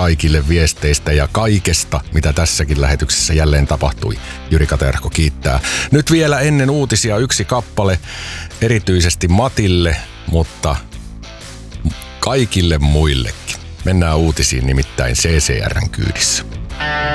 kaikille viesteistä ja kaikesta, mitä tässäkin lähetyksessä jälleen tapahtui. Jyri Katerko kiittää. Nyt vielä ennen uutisia yksi kappale, erityisesti Matille, mutta kaikille muillekin. Mennään uutisiin nimittäin CCR:n kyydissä.